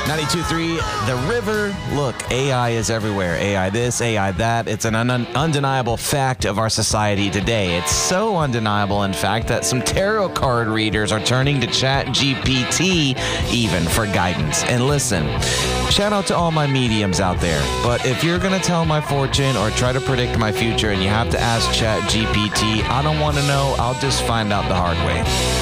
92.3 The River. Look, AI is everywhere. AI this, AI that. It's an undeniable fact of our society today. It's so undeniable, in fact, that some tarot card readers are turning to ChatGPT even for guidance. And listen, shout out to all my mediums out there. But if you're going to tell my fortune or try to predict my future and you have to ask ChatGPT, I don't want to know. I'll just find out the hard way.